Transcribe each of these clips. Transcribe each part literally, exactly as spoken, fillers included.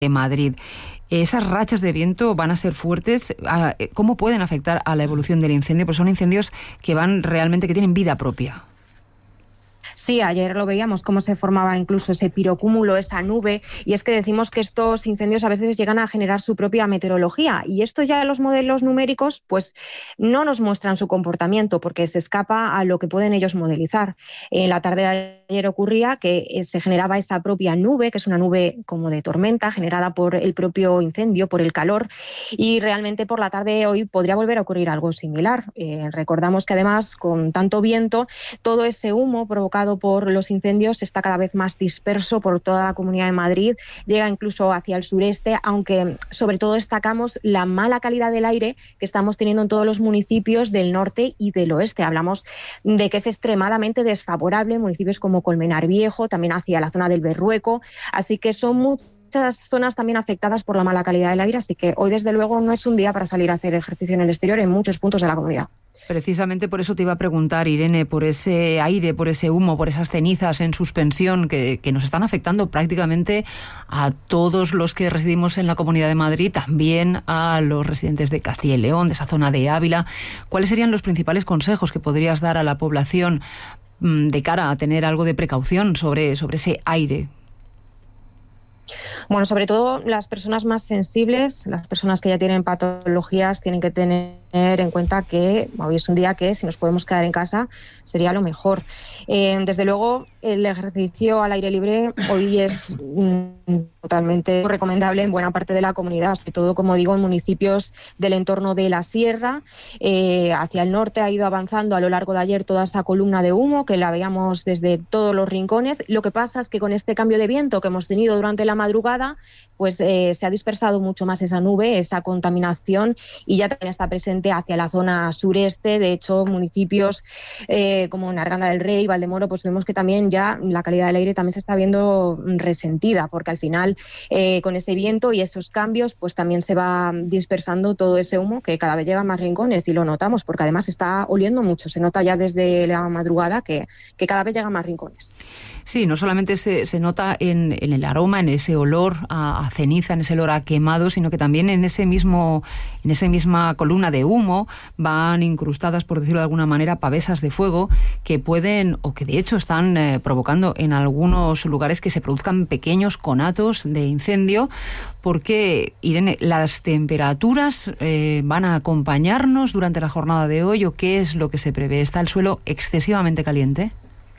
de Madrid. Esas rachas de viento van a ser fuertes. ¿Cómo pueden afectar a la evolución del incendio? Pues son incendios que van realmente, que tienen vida propia. Sí, ayer lo veíamos cómo se formaba incluso ese pirocúmulo, esa nube, y es que decimos que estos incendios a veces llegan a generar su propia meteorología, y esto ya los modelos numéricos pues no nos muestran su comportamiento porque se escapa a lo que pueden ellos modelizar. En la tarde de ayer ocurría que se generaba esa propia nube, que es una nube como de tormenta generada por el propio incendio, por el calor, y realmente por la tarde de hoy podría volver a ocurrir algo similar. Eh, recordamos que además con tanto viento, todo ese humo provocado por los incendios está cada vez más disperso por toda la Comunidad de Madrid, llega incluso hacia el sureste, aunque sobre todo destacamos la mala calidad del aire que estamos teniendo en todos los municipios del norte y del oeste. Hablamos de que es extremadamente desfavorable en municipios como Colmenar Viejo, también hacia la zona del Berrueco, así que son muchas muchas zonas también afectadas por la mala calidad del aire, así que hoy desde luego no es un día para salir a hacer ejercicio en el exterior en muchos puntos de la comunidad. Precisamente por eso te iba a preguntar, Irene, por ese aire, por ese humo, por esas cenizas en suspensión que, que nos están afectando prácticamente a todos los que residimos en la Comunidad de Madrid, también a los residentes de Castilla y León, de esa zona de Ávila. ¿Cuáles serían los principales consejos que podrías dar a la población mmm, de cara a tener algo de precaución sobre, sobre ese aire? Bueno, sobre todo las personas más sensibles, las personas que ya tienen patologías, tienen que tener en cuenta que hoy es un día que si nos podemos quedar en casa sería lo mejor. Eh, desde luego el ejercicio al aire libre hoy es mm, totalmente recomendable en buena parte de la comunidad, sobre todo, como digo, en municipios del entorno de la sierra. Eh, hacia el norte ha ido avanzando a lo largo de ayer toda esa columna de humo que la veíamos desde todos los rincones. Lo que pasa es que con este cambio de viento que hemos tenido durante la madrugada, pues eh, se ha dispersado mucho más esa nube, esa contaminación, y ya también está presente hacia la zona sureste. De hecho, municipios eh, como Narganda del Rey, Valdemoro, pues vemos que también ya la calidad del aire también se está viendo resentida, porque al final eh, con ese viento y esos cambios pues también se va dispersando todo ese humo que cada vez llega a más rincones, y lo notamos porque además está oliendo mucho, se nota ya desde la madrugada que, que cada vez llega a más rincones. Sí, no solamente se, se nota en, en el aroma, en ese olor a, a ceniza, en ese olor a quemado, sino que también en ese mismo, en esa misma columna de humo van incrustadas, por decirlo de alguna manera, pavesas de fuego que pueden, o que de hecho están eh, provocando en algunos lugares que se produzcan pequeños conatos de incendio, porque, Irene, ¿las temperaturas eh, van a acompañarnos durante la jornada de hoy o qué es lo que se prevé? ¿Está el suelo excesivamente caliente?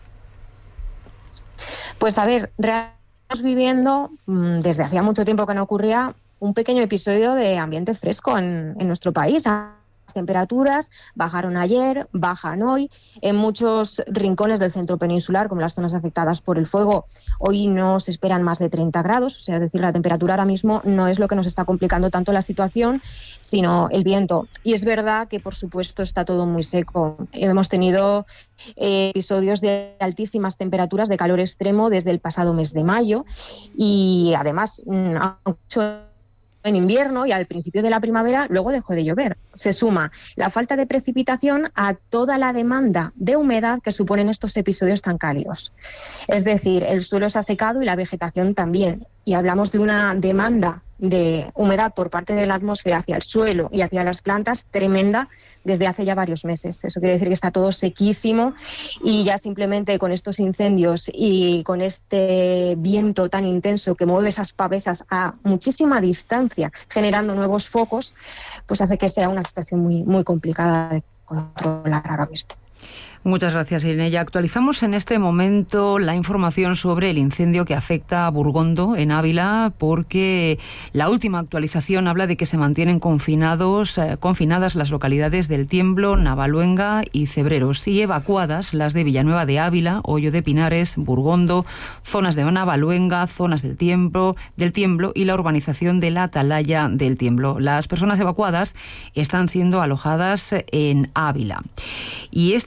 Pues a ver, realmente estamos viviendo, desde hacía mucho tiempo que no ocurría, un pequeño episodio de ambiente fresco en, en nuestro país. Las temperaturas bajaron ayer, bajan hoy. En muchos rincones del centro peninsular, como las zonas afectadas por el fuego, hoy no se esperan más de treinta grados. O sea, es decir, la temperatura ahora mismo no es lo que nos está complicando tanto la situación, sino el viento. Y es verdad que, por supuesto, está todo muy seco. Hemos tenido eh, episodios de altísimas temperaturas, de calor extremo, desde el pasado mes de mayo. Y además, mucho en invierno y al principio de la primavera, luego dejó de llover. Se suma la falta de precipitación a toda la demanda de humedad que suponen estos episodios tan cálidos. Es decir, el suelo se ha secado y la vegetación también. Y hablamos de una demanda de humedad por parte de la atmósfera hacia el suelo y hacia las plantas tremenda desde hace ya varios meses. Eso quiere decir que está todo sequísimo, y ya simplemente con estos incendios y con este viento tan intenso que mueve esas pavesas a muchísima distancia, generando nuevos focos, pues hace que sea una situación muy, muy complicada de controlar ahora mismo. Muchas gracias, Irene. Ya actualizamos en este momento la información sobre el incendio que afecta a Burgondo, en Ávila, porque la última actualización habla de que se mantienen confinados, eh, confinadas las localidades del Tiemblo, Navaluenga y Cebreros, y evacuadas las de Villanueva de Ávila, Hoyo de Pinares, Burgondo, zonas de Navaluenga, zonas del Tiemblo, del Tiemblo y la urbanización de la Atalaya del Tiemblo. Las personas evacuadas están siendo alojadas en Ávila. Y este incendio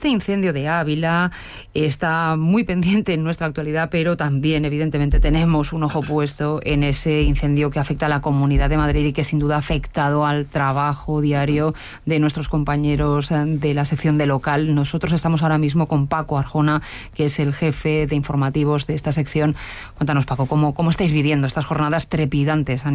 Radio de Ávila está muy pendiente en nuestra actualidad, pero también evidentemente tenemos un ojo puesto en ese incendio que afecta a la Comunidad de Madrid y que sin duda ha afectado al trabajo diario de nuestros compañeros de la sección de local. Nosotros estamos ahora mismo con Paco Arjona, que es el jefe de informativos de esta sección. Cuéntanos, Paco, ¿cómo, cómo estáis viviendo estas jornadas trepidantes a